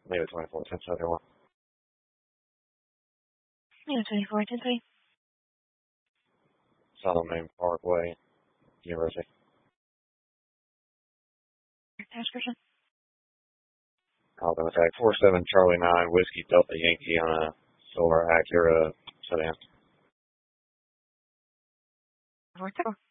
Lima 24, 1071. Lima 24, 10-3. Solomon Parkway, University. Description. Alabama tag 47 Charlie 9 Whiskey Delta Yankee on a silver Acura sedan. 4-4.